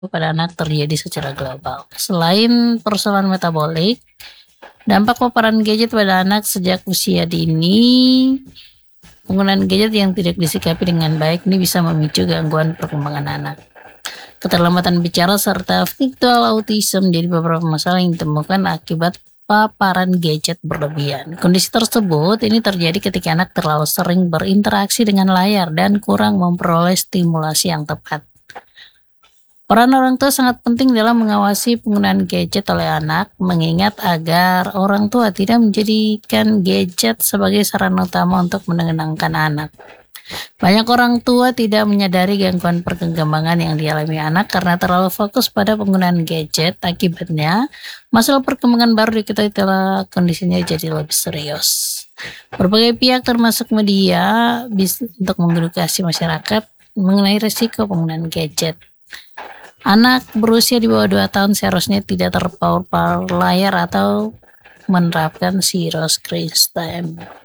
pada anak terjadi secara global. Selain persoalan metabolik, dampak paparan gadget pada anak sejak usia dini, penggunaan gadget yang tidak disikapi dengan baik ini bisa memicu gangguan perkembangan anak. Keterlambatan bicara serta virtual autism jadi beberapa masalah yang ditemukan akibat paparan gadget berlebihan. Kondisi tersebut ini terjadi ketika anak terlalu sering berinteraksi dengan layar dan kurang memperoleh stimulasi yang tepat. Peran orang tua sangat penting dalam mengawasi penggunaan gadget oleh anak, mengingat agar orang tua tidak menjadikan gadget sebagai sarana utama untuk menenangkan anak. Banyak orang tua tidak menyadari gangguan perkembangan yang dialami anak karena terlalu fokus pada penggunaan gadget. Akibatnya, masalah perkembangan baru diketahui telah kondisinya jadi lebih serius. Berbagai pihak termasuk media bisa untuk mengedukasi masyarakat mengenai risiko penggunaan gadget. Anak berusia di bawah 2 tahun seharusnya tidak terpaut layar atau menerapkan zero screen time.